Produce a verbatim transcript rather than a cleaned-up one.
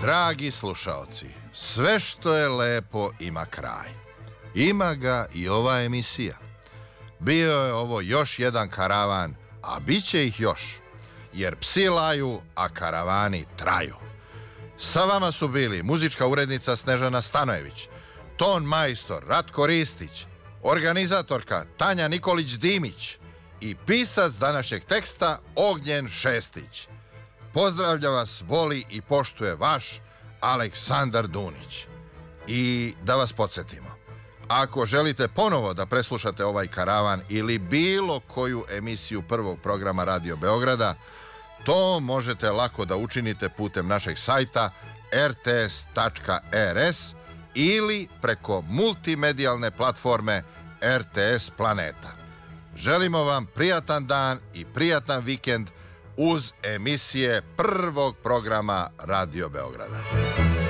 Dragi slušaoci, sve što je lepo ima kraj. Ima ga i ova emisija. Bio je ovo još jedan karavan, a bit će ih još. Jer psi laju, a karavani traju. Sa vama su bili muzička urednica Snežana Stanojević, ton majstor Ratko Ristić, organizatorka Tanja Nikolić-Dimić i pisac današnjeg teksta Ognjen Šestić. Pozdravlja vas, voli i poštuje vaš Aleksandar Dunić. I da vas podsjetimo, ako želite ponovo da preslušate ovaj karavan ili bilo koju emisiju prvog programa Radio Beograda, to možete lako da učinite putem našeg sajta er te es tačka er es ili preko multimedijalne platforme er te es Planeta. Želimo vam prijatan dan i prijatan vikend uz emisije prvog programa Radio Beograda.